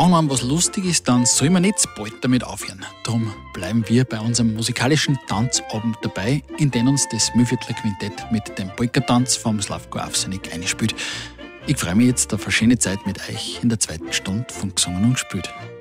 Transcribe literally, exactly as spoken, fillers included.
wenn man was lustig ist, dann soll man nicht zu bald damit aufhören. Darum bleiben wir bei unserem musikalischen Tanzabend dabei, in dem uns das Mühlviertler Quintett mit dem Polka-Tanz vom Slavko Avsenik einspielt. Ich freue mich jetzt auf eine schöne Zeit mit euch in der zweiten Stunde von Gesungen und Gespielt.